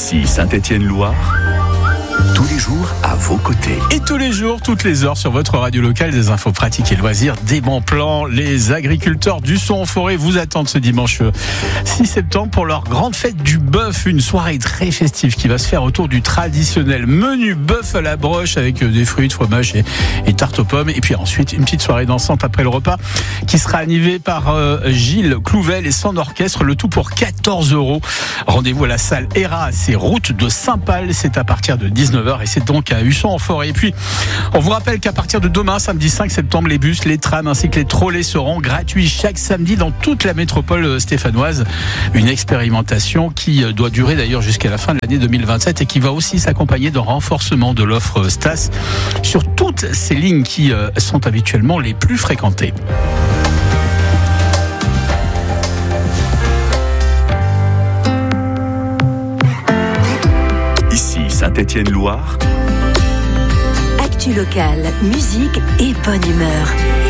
Ici Saint-Étienne-Loire, tous les jours à vos côtés. Et tous les jours, toutes les heures sur votre radio locale, des infos pratiques et loisirs, des bons plans. Les agriculteurs du Son en Forêt vous attendent ce dimanche 6 septembre pour leur grande fête du bœuf. Une soirée très festive qui va se faire autour du traditionnel menu bœuf à la broche avec des fruits, de fromage et tarte aux pommes. Et puis ensuite, une petite soirée dansante après le repas qui sera animée par Gilles Clouvel et son orchestre. Le tout pour 14 €. Rendez-vous à la salle Héra, c'est route de Saint-Pal. C'est à partir de 19h et c'est donc à Huçon en Forêt. Et puis, on vous rappelle qu'à partir de demain, samedi 5 septembre, les bus, les trams ainsi que les trolleys seront gratuits chaque samedi dans toute la métropole stéphanoise. Une expérimentation qui doit durer d'ailleurs jusqu'à la fin de l'année 2027 et qui va aussi s'accompagner d'un renforcement de l'offre Stas sur toutes ces lignes qui sont habituellement les plus fréquentées. Ici Saint-Étienne-Loire, Actu locale, musique et bonne humeur.